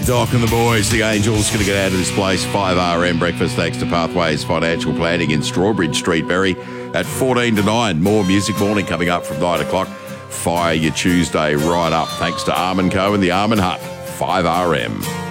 Doc and the boys, the Angels, going to get out of this place. 5RM breakfast thanks to Pathways Financial Planning in Strawbridge Street, Berry, at 14 to 9. More Music Morning coming up from 9 o'clock. Fire your Tuesday right up thanks to Arm & Co and the Arm & Hut. 5RM.